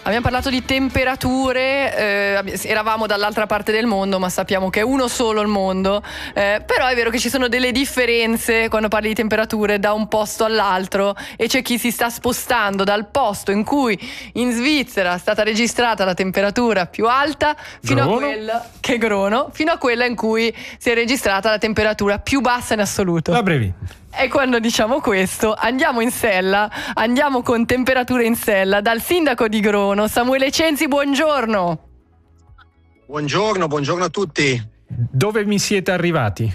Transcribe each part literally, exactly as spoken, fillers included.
Abbiamo parlato di temperature, eh, eravamo dall'altra parte del mondo, ma sappiamo che è uno solo il mondo, eh, però è vero che ci sono delle differenze quando parli di temperature da un posto all'altro, e c'è chi si sta spostando dal posto in cui in Svizzera è stata registrata la temperatura più alta fino Grono. a quella che Grono, fino a quella in cui si è registrata la temperatura più bassa in assoluto. La Brevin. E quando diciamo questo, andiamo in sella, andiamo con temperature in sella dal sindaco di Grono, Samuele Censi, buongiorno. Buongiorno, buongiorno a tutti. Dove mi siete arrivati?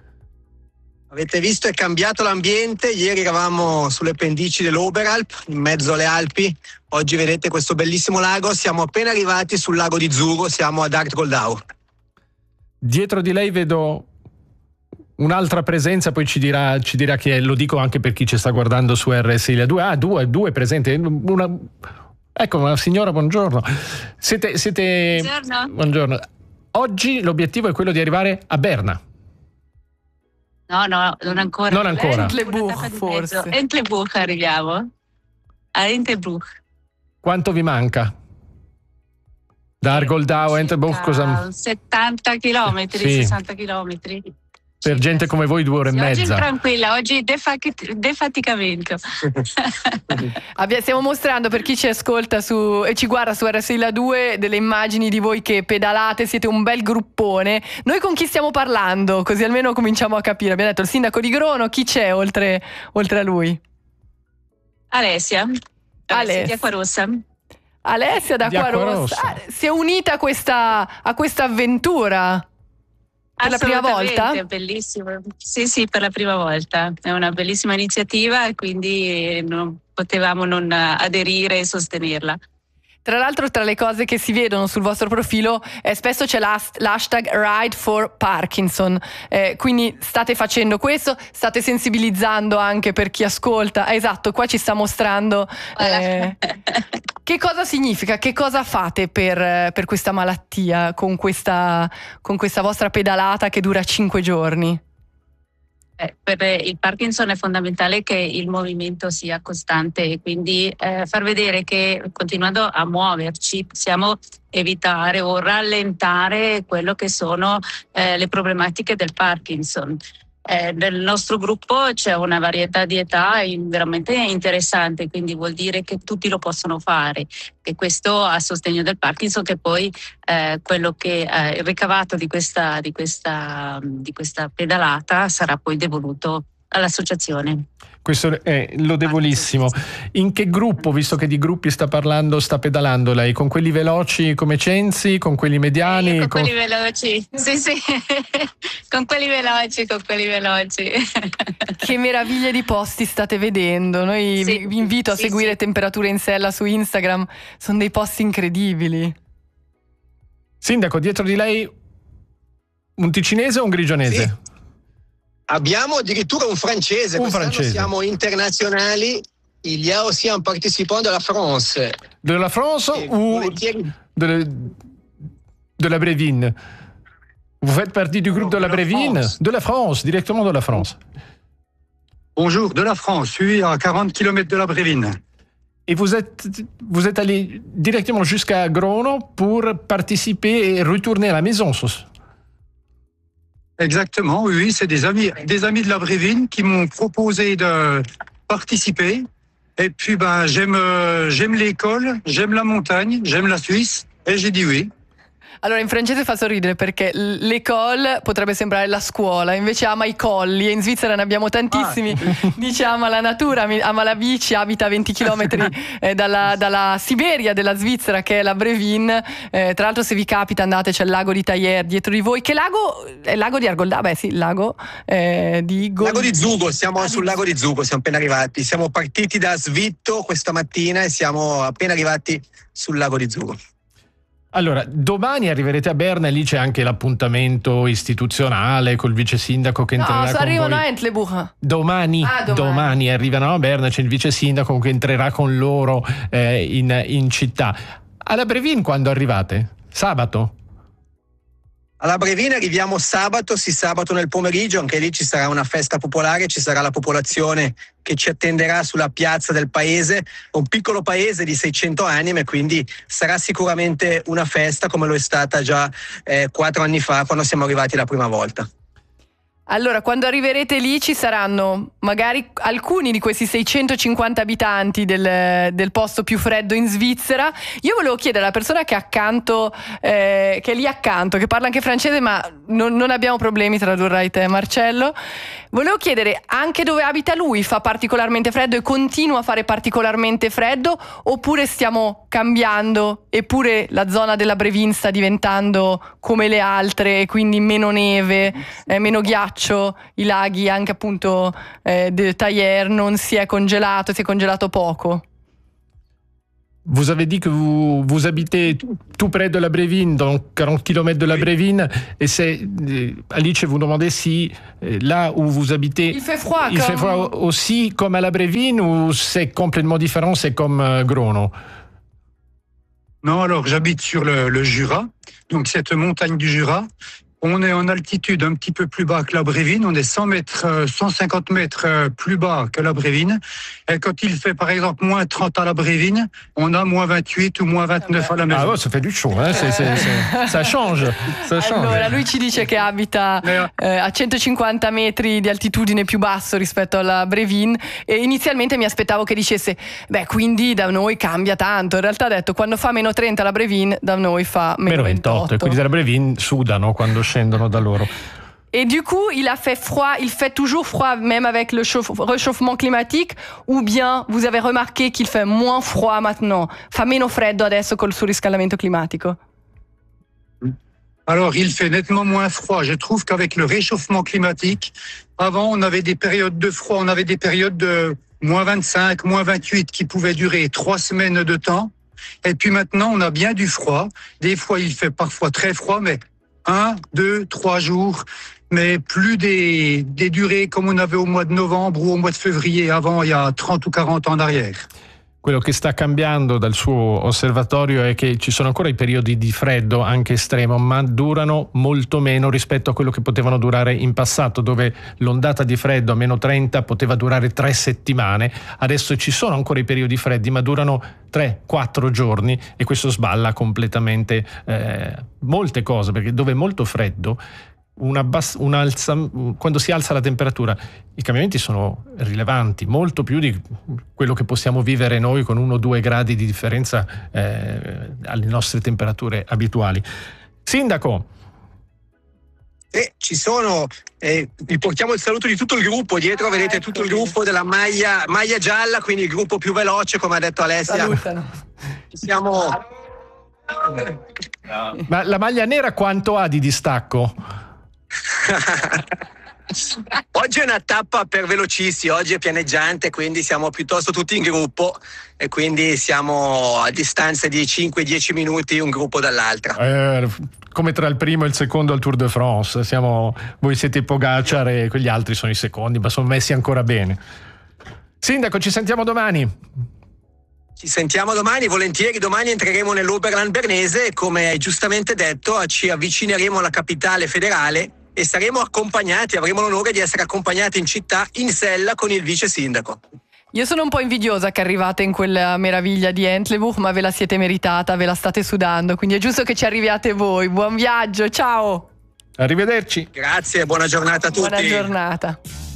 Avete visto, è cambiato l'ambiente. Ieri eravamo sulle pendici dell'Oberalp, in mezzo alle Alpi. Oggi vedete questo bellissimo lago. Siamo appena arrivati sul lago di Zuro, siamo ad Artgoldau. Dietro di lei vedo un'altra presenza, poi ci dirà, ci dirà chi è, lo dico anche per chi ci sta guardando su R S I due. Ah, due, due presenti. Una, ecco, una signora, buongiorno. Siete, siete... Buongiorno. Buongiorno. Oggi l'obiettivo è quello di arrivare a Berna. No, no, non ancora. Non ancora. Entlebuch, forse. Entlebuch arriviamo. A Entlebuch. Quanto vi manca? Da Argoldau a Entlebuch cosa? settanta chilometri, Sì. sessanta chilometri. Per gente come voi due ore Sì, e oggi mezza. tranquilla, oggi defac- defaticamento. Abbia- stiamo mostrando per chi ci ascolta su e ci guarda su R S I due delle immagini di voi che pedalate, siete un bel gruppone. Noi con chi stiamo parlando? Così almeno cominciamo a capire. Abbiamo detto il sindaco di Grono, chi c'è oltre, oltre a lui? Alessia. Alessia. Alessia di Acquarossa. Alessia da Di Acquarossa. Acquarossa. Ah, si è unita a questa, a questa avventura. Per la prima volta? Assolutamente, è bellissimo. Sì, sì, per la prima volta. È una bellissima iniziativa e quindi non potevamo non aderire e sostenerla. Tra l'altro, tra le cose che si vedono sul vostro profilo, eh, spesso c'è l'has- l'hashtag Ride for Parkinson. Eh, quindi state facendo questo, state sensibilizzando anche per chi ascolta. Eh, esatto, qua ci sta mostrando eh, che cosa significa, che cosa fate per, per questa malattia con questa, con questa vostra pedalata che dura cinque giorni. Eh, per il Parkinson è fondamentale che il movimento sia costante e quindi eh, far vedere che continuando a muoverci possiamo evitare o rallentare quello che sono eh, le problematiche del Parkinson. Eh, nel nostro gruppo c'è una varietà di età in- veramente interessante, quindi vuol dire che tutti lo possono fare, e questo a sostegno del Parkinson, che poi eh, quello che eh, il ricavato di questa, di, questa, di questa pedalata sarà poi devoluto all'associazione. Questo è lodevolissimo. In che gruppo, visto che di gruppi sta parlando, sta pedalando lei? Con quelli veloci come Censi, con quelli mediani? Eh, con, con... quelli veloci, sì sì, con quelli veloci, con quelli veloci. Che meraviglie di posti state vedendo. Noi Sì, vi, vi invito a sì, seguire sì. Temperature in Sella su Instagram, sono dei posti incredibili. Sindaco, dietro di lei un ticinese o un grigionese? Sì. Abbiamo addirittura un francese. Un Quest'anno francese. siamo internazionali. Il y a aussi un participant de la France. De la France E ou volentieri- de, la- de la Brevine? Vous faites partie du groupe de la de la Brevine? France. De la France, directement de la France. Bonjour, de la France, oui, à quarante kilomètres de la Brévine. Et vous êtes, vous êtes allé directement jusqu'à Grono pour participer et retourner à la maison. Exactement, oui, oui, c'est des amis, des amis de la Brévine qui m'ont proposé de participer. Et puis, ben, j'aime, euh, j'aime l'école, j'aime la montagne, j'aime la Suisse, et j'ai dit oui. Allora, in francese fa sorridere perché l- l'école potrebbe sembrare la scuola, invece ama i colli, e in Svizzera ne abbiamo tantissimi. Dice ama la natura, ami- ama la bici, abita a venti chilometri eh, dalla, dalla Siberia della Svizzera, che è la Brevin. Eh, tra l'altro, se vi capita, andate, c'è il lago di Tailler dietro di voi. Che lago? È il lago di Argoldà? Beh sì, il lago eh, di Gol- Lago di Zugo, siamo Ah, sul di- lago di Zugo, siamo appena arrivati. Siamo partiti da Svitto questa mattina e siamo appena arrivati sul lago di Zugo. Allora, domani arriverete a Berna e lì c'è anche l'appuntamento istituzionale col vice sindaco che entrerà No, con arrivano voi. a Entlebuch. Domani, Ah, domani. domani arrivano a Berna, c'è il vice sindaco che entrerà con loro eh, in, in città. Alla Brevin quando arrivate? Sabato? Alla Brevin arriviamo sabato, sì sabato nel pomeriggio, anche lì ci sarà una festa popolare, ci sarà la popolazione che ci attenderà sulla piazza del paese, un piccolo paese di seicento anime, quindi sarà sicuramente una festa come lo è stata già eh, quattro anni fa quando siamo arrivati la prima volta. Allora, quando arriverete lì ci saranno magari alcuni di questi seicentocinquanta abitanti del, del posto più freddo in Svizzera. Io volevo chiedere alla persona che è accanto, eh, che è lì accanto, che parla anche francese, ma non, non abbiamo problemi, tradurrai te, Marcello. Volevo chiedere anche dove abita lui, fa particolarmente freddo e continua a fare particolarmente freddo, oppure stiamo cambiando eppure la zona della Brevin sta diventando come le altre, quindi meno neve, eh, meno ghiaccio, i laghi anche appunto eh, del Tailleur non si è congelato, si è congelato poco. Vous avez dit que vous, vous habitez tout près de la Brevin, donc quarante kilomètres de la Brevin, et c'est euh, Alice vous demandait si euh, là où vous habitez, il fait froid, il comme... fait froid aussi comme à la Brevin ou c'est complètement différent, c'est comme euh, Grono? Non, alors j'habite sur le, le Jura, donc cette montagne du Jura. On est en altitude un petit peu plus bas que la Brevin, on est cent mètres, cent cinquante mètres plus bas que la Brevin. Et quand il fait par exemple moins trente à la Brevin, on a moins vingt-huit ou moins vingt-neuf à la maison. Ah ouais, ça fait du chaud, hein? c'est, c'est, c'est, ça change, ça change. Allora, lui ci dice che abita eh, a centocinquanta metri di altitudine più basso rispetto alla Brevin, e inizialmente mi aspettavo che dicesse, beh, quindi da noi cambia tanto. In realtà ha detto, quando fa meno trenta la Brevin, da noi fa meno, meno ventotto. ventotto. E quindi dalla Brevin sudano quando scendono da loro. Et du coup, il a fait froid, il fait toujours froid même avec le chauffe- réchauffement climatique, ou bien vous avez remarqué qu'il fait moins froid maintenant, fa meno freddo adesso col surriscaldamento climatico? Alors, il fait nettement moins froid. Je trouve qu'avec le réchauffement climatique, avant, on avait des périodes de froid, on avait des périodes de moins vingt-cinq, moins vingt-huit qui pouvaient durer trois semaines de temps. Et puis maintenant, on a bien du froid. Des fois, il fait parfois très froid, mais un, deux, trois jours, mais plus des, des durées comme on avait au mois de novembre ou au mois de février avant, il y a trente ou quarante ans en arrière. Quello che sta cambiando dal suo osservatorio è che ci sono ancora i periodi di freddo, anche estremo, ma durano molto meno rispetto a quello che potevano durare in passato, dove l'ondata di freddo a meno trenta poteva durare tre settimane. Adesso ci sono ancora i periodi freddi, ma durano tre quattro giorni, e questo sballa completamente eh, molte cose, perché dove è molto freddo, Una bass- una alza, quando si alza la temperatura i cambiamenti sono rilevanti, molto più di quello che possiamo vivere noi con uno o due gradi di differenza eh, alle nostre temperature abituali. Sindaco. E ci sono, eh, vi portiamo il saluto di tutto il gruppo, dietro ah, vedete ecco tutto il gruppo della maglia, maglia gialla, quindi il gruppo più veloce, come ha detto Alessia. Salutano. Ci siamo... Ma la maglia nera quanto ha di distacco? Oggi è una tappa per velocisti, oggi è pianeggiante, quindi siamo piuttosto tutti in gruppo e quindi siamo a distanza di cinque dieci minuti un gruppo dall'altro. Eh, come tra il primo e il secondo al Tour de France, siamo, voi siete Pogacar e quegli altri sono i secondi, ma sono messi ancora bene. Sindaco, ci sentiamo domani. Ci sentiamo domani, volentieri. Domani entreremo nell'Oberland bernese e, come hai giustamente detto, ci avvicineremo alla capitale federale e saremo accompagnati, avremo l'onore di essere accompagnati in città in sella con il vice sindaco. Io sono un po' invidiosa che arrivate in quella meraviglia di Entlebuch, ma ve la siete meritata, ve la state sudando, quindi è giusto che ci arriviate voi. Buon viaggio, ciao! Arrivederci. Grazie, buona giornata a tutti. Buona giornata.